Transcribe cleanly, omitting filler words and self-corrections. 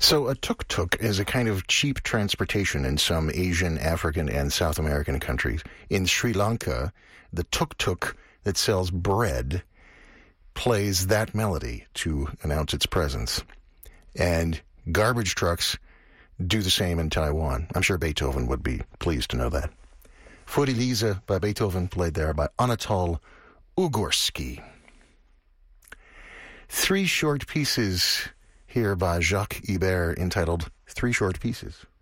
So a tuk-tuk is a kind of cheap transportation in some Asian, African, and South American countries. In Sri Lanka, the tuk-tuk that sells bread plays that melody to announce its presence. And garbage trucks do the same in Taiwan. I'm sure Beethoven would be pleased to know that. Für die Liese by Beethoven, played there by Anatol Ugorski. 3 short pieces here by Jacques Ibert entitled 3 Short Pieces.